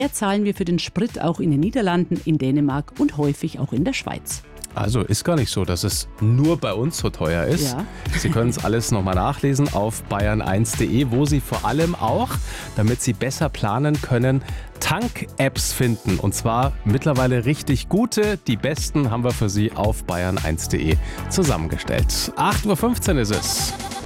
Zahlen wir für den Sprit auch in den Niederlanden, in Dänemark und häufig auch in der Schweiz. Also ist gar nicht so, dass es nur bei uns so teuer ist. Ja. Sie können es alles nochmal nachlesen auf bayern1.de, wo Sie vor allem auch, damit Sie besser planen können, Tank-Apps finden. Und zwar mittlerweile richtig gute. Die besten haben wir für Sie auf bayern1.de zusammengestellt. 8:15 Uhr ist es.